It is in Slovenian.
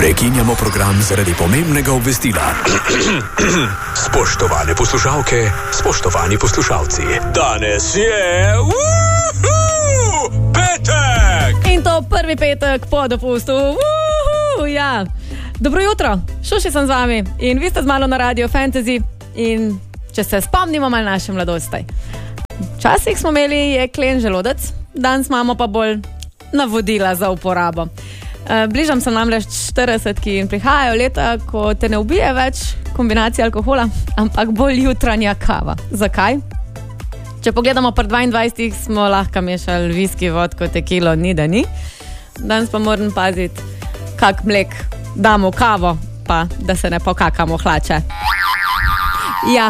Prekinjamo program zaradi pomembnega obvestila. Spoštovane poslušalke, spoštovani poslušalci, danes je petek! In to prvi petek po dopustu. Ja. Dobro jutro, Šuši sem z vami in vi ste z mano na Radio Fantasy in če se spomnimo malo naše mladosti. Včasih smo imeli jeklen želodec, danes imamo pa bolj navodila za uporabo. Bližam se namreč 40 in prihajajo leta, ko te ne ubije več kombinacija alkohola, ampak bolj jutranja kava. Zakaj? Če pogledamo pri 22 smo lahko mešali viski, vodko, tekilo, ni da ni. Danes pa moram paziti, kak mlek damo v kavo, pa da se ne pokakamo hlače. Ja,